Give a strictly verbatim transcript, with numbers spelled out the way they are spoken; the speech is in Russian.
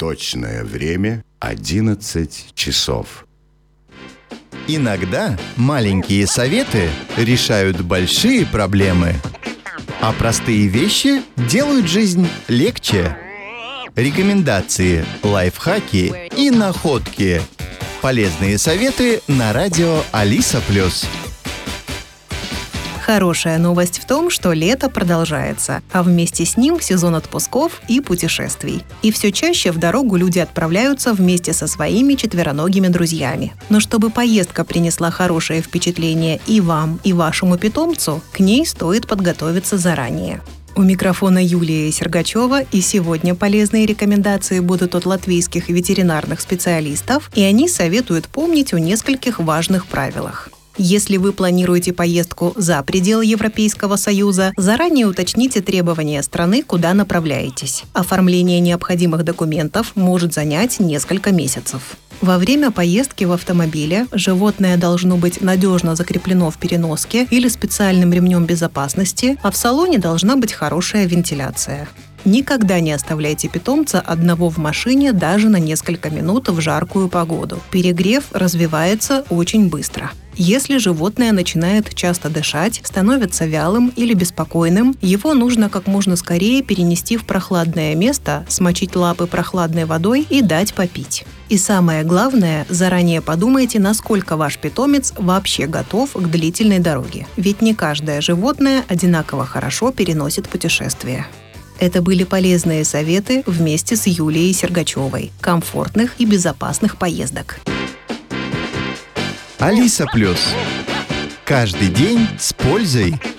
Точное время одиннадцать часов. Иногда маленькие советы решают большие проблемы, а простые вещи делают жизнь легче. Рекомендации, лайфхаки и находки. Полезные советы на радио Алиса Плюс. Хорошая новость в том, что лето продолжается, а вместе с ним сезон отпусков и путешествий. И все чаще в дорогу люди отправляются вместе со своими четвероногими друзьями. Но чтобы поездка принесла хорошее впечатление и вам, и вашему питомцу, к ней стоит подготовиться заранее. У микрофона Юлия Сергачева, и сегодня полезные рекомендации будут от латвийских ветеринарных специалистов, и они советуют помнить о нескольких важных правилах. Если вы планируете поездку за пределы Европейского Союза, заранее уточните требования страны, куда направляетесь. Оформление необходимых документов может занять несколько месяцев. Во время поездки в автомобиле животное должно быть надежно закреплено в переноске или специальным ремнем безопасности, а в салоне должна быть хорошая вентиляция. Никогда не оставляйте питомца одного в машине даже на несколько минут в жаркую погоду. Перегрев развивается очень быстро. Если животное начинает часто дышать, становится вялым или беспокойным, его нужно как можно скорее перенести в прохладное место, смочить лапы прохладной водой и дать попить. И самое главное, заранее подумайте, насколько ваш питомец вообще готов к длительной дороге. Ведь не каждое животное одинаково хорошо переносит путешествия. Это были полезные советы вместе с Юлией Сергачевой. Комфортных и безопасных поездок. Алиса Плюс. Каждый день с пользой.